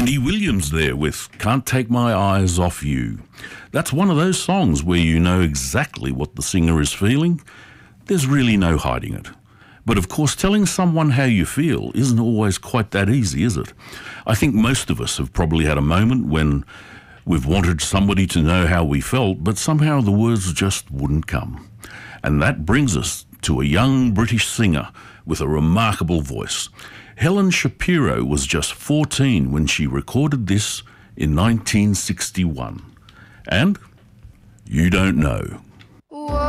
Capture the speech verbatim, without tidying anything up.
Andy Williams there with Can't Take My Eyes Off You. That's one of those songs where you know exactly what the singer is feeling. There's really no hiding it. But of course, telling someone how you feel isn't always quite that easy, is it? I think most of us have probably had a moment when we've wanted somebody to know how we felt, but somehow the words just wouldn't come. And that brings us to a young British singer with a remarkable voice. Helen Shapiro was just fourteen when she recorded this in nineteen sixty-one. And you don't know.